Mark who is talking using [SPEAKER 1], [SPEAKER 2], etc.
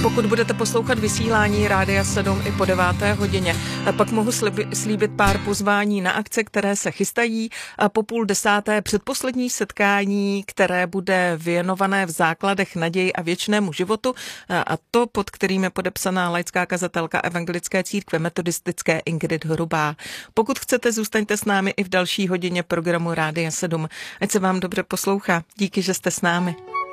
[SPEAKER 1] pokud budete poslouchat vysílání Rádia 7 i po 9. hodině, pak mohu slíbit pár pozvání na akce, které se chystají. Po 9:30 předposlední setkání, které bude věnované v základech naději a věčnému životu, a to pod kterým je podepsaná laická kazatelka Evangelické církve metodistické Ingrid Hrubá. Pokud chcete, zůstaňte s námi i v další hodině programu Rádia 7. Ať se vám dobře poslouchá. Díky, že jste s námi.